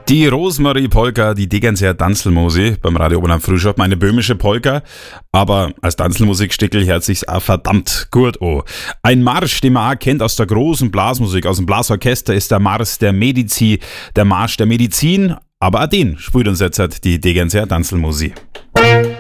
Die Rosmarie-Polka, die Degernseer Tanzelmusik beim Radio Oberland Frühschop, meine böhmische Polka, aber als Tanzelmusikstickel hört sich's auch verdammt gut an. Ein Marsch, den man auch kennt aus der großen Blasmusik, aus dem Blasorchester, ist der Marsch der Medici, der Marsch der Medizin, aber auch den spielt uns jetzt die Degernseer Tanzelmusik.